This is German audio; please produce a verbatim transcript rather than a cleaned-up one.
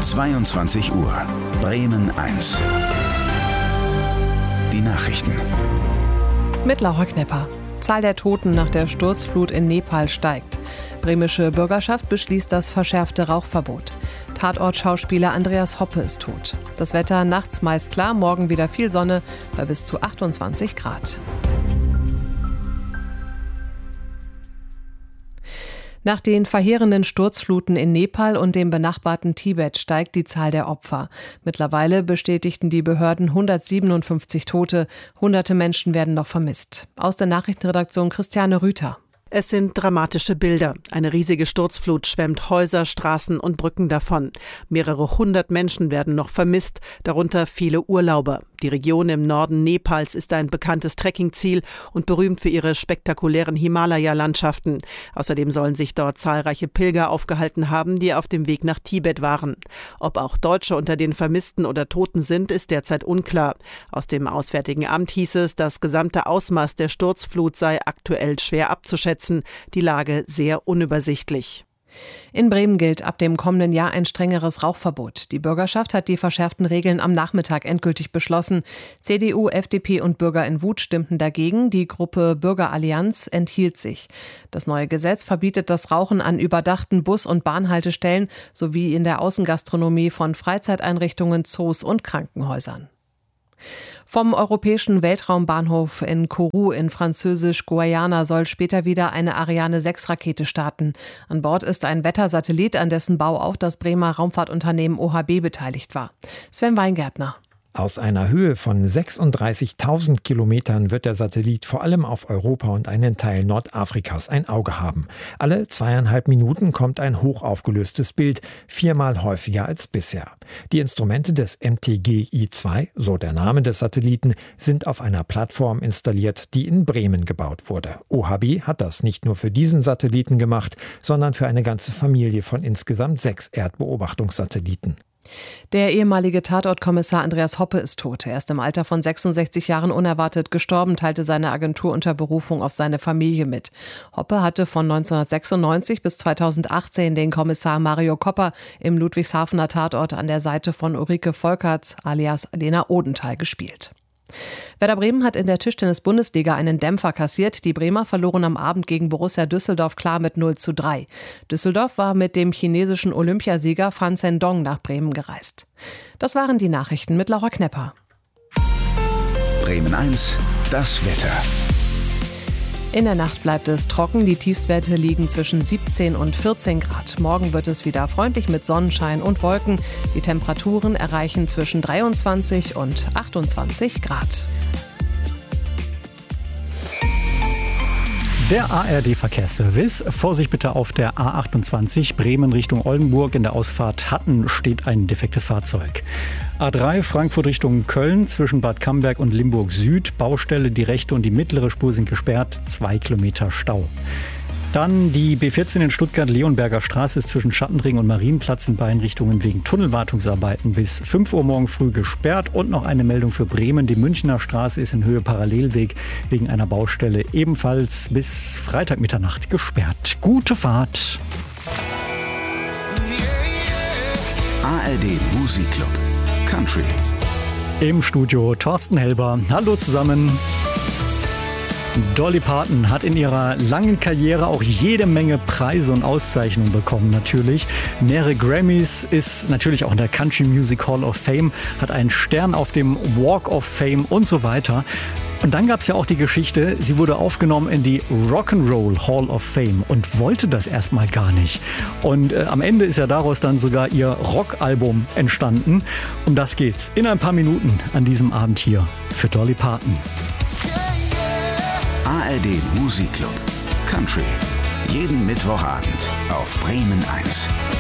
zweiundzwanzig Uhr. Bremen eins. Die Nachrichten. Mit Laura Knepper. Zahl der Toten nach der Sturzflut in Nepal steigt. Bremische Bürgerschaft beschließt das verschärfte Rauchverbot. Tatort-Schauspieler Andreas Hoppe ist tot. Das Wetter nachts meist klar, morgen wieder viel Sonne bei bis zu achtundzwanzig Grad. Nach den verheerenden Sturzfluten in Nepal und dem benachbarten Tibet steigt die Zahl der Opfer. Mittlerweile bestätigten die Behörden hundertsiebenundfünfzig Tote. Hunderte Menschen werden noch vermisst. Aus der Nachrichtenredaktion Christiane Rüther. Es sind dramatische Bilder. Eine riesige Sturzflut schwemmt Häuser, Straßen und Brücken davon. Mehrere hundert Menschen werden noch vermisst, darunter viele Urlauber. Die Region im Norden Nepals ist ein bekanntes Trekkingziel und berühmt für ihre spektakulären Himalaya-Landschaften. Außerdem sollen sich dort zahlreiche Pilger aufgehalten haben, die auf dem Weg nach Tibet waren. Ob auch Deutsche unter den Vermissten oder Toten sind, ist derzeit unklar. Aus dem Auswärtigen Amt hieß es, das gesamte Ausmaß der Sturzflut sei aktuell schwer abzuschätzen. Die Lage sehr unübersichtlich. In Bremen gilt ab dem kommenden Jahr ein strengeres Rauchverbot. Die Bürgerschaft hat die verschärften Regeln am Nachmittag endgültig beschlossen. C D U, F D P und Bürger in Wut stimmten dagegen. Die Gruppe Bürgerallianz enthielt sich. Das neue Gesetz verbietet das Rauchen an überdachten Bus- und Bahnhaltestellen sowie in der Außengastronomie von Freizeiteinrichtungen, Zoos und Krankenhäusern. Vom europäischen Weltraumbahnhof in Kourou in Französisch-Guayana soll später wieder eine Ariane sechs Rakete starten. An Bord ist ein Wettersatellit, an dessen Bau auch das Bremer Raumfahrtunternehmen O H B beteiligt war. Sven Weingärtner. Aus einer Höhe von sechsunddreißigtausend Kilometern wird der Satellit vor allem auf Europa und einen Teil Nordafrikas ein Auge haben. Alle zweieinhalb Minuten kommt ein hochaufgelöstes Bild, viermal häufiger als bisher. Die Instrumente des M T G I zwei, so der Name des Satelliten, sind auf einer Plattform installiert, die in Bremen gebaut wurde. O H B hat das nicht nur für diesen Satelliten gemacht, sondern für eine ganze Familie von insgesamt sechs Erdbeobachtungssatelliten. Der ehemalige Tatortkommissar Andreas Hoppe ist tot. Er ist im Alter von sechsundsechzig Jahren unerwartet gestorben, teilte seine Agentur unter Berufung auf seine Familie mit. Hoppe hatte von neunzehnhundertsechsundneunzig bis zweitausendachtzehn den Kommissar Mario Kopper im Ludwigshafener Tatort an der Seite von Ulrike Volkerts alias Lena Odenthal gespielt. Werder Bremen hat in der Tischtennis-Bundesliga einen Dämpfer kassiert. Die Bremer verloren am Abend gegen Borussia Düsseldorf klar mit null zu drei. Düsseldorf war mit dem chinesischen Olympiasieger Fan Zhendong nach Bremen gereist. Das waren die Nachrichten mit Laura Knepper. Bremen eins, das Wetter. In der Nacht bleibt es trocken. Die Tiefstwerte liegen zwischen siebzehn und vierzehn Grad. Morgen wird es wieder freundlich mit Sonnenschein und Wolken. Die Temperaturen erreichen zwischen dreiundzwanzig und achtundzwanzig Grad. Der A R D-Verkehrsservice. Vorsicht bitte auf der A achtundzwanzig Bremen Richtung Oldenburg. In der Ausfahrt Hatten steht ein defektes Fahrzeug. A drei Frankfurt Richtung Köln zwischen Bad Camberg und Limburg Süd. Baustelle, die rechte und die mittlere Spur sind gesperrt. Zwei Kilometer Stau. Dann die B vierzehn in Stuttgart, Leonberger Straße ist zwischen Schattenring und Marienplatz in beiden Richtungen wegen Tunnelwartungsarbeiten bis fünf Uhr morgen früh gesperrt. Und noch eine Meldung für Bremen. Die Münchner Straße ist in Höhe Parallelweg wegen einer Baustelle ebenfalls bis Freitag Mitternacht gesperrt. Gute Fahrt! A R D Musikclub Country. Im Studio Thorsten Helber. Hallo zusammen. Dolly Parton hat in ihrer langen Karriere auch jede Menge Preise und Auszeichnungen bekommen natürlich. Mehrere Grammys, ist natürlich auch in der Country Music Hall of Fame, hat einen Stern auf dem Walk of Fame und so weiter. Und dann gab es ja auch die Geschichte, sie wurde aufgenommen in die Rock'n'Roll Hall of Fame und wollte das erstmal gar nicht. Und äh, am Ende ist ja daraus dann sogar ihr Rockalbum entstanden. Um das geht's in ein paar Minuten an diesem Abend hier für Dolly Parton. A R D Musikclub Country. Jeden Mittwochabend auf Bremen eins.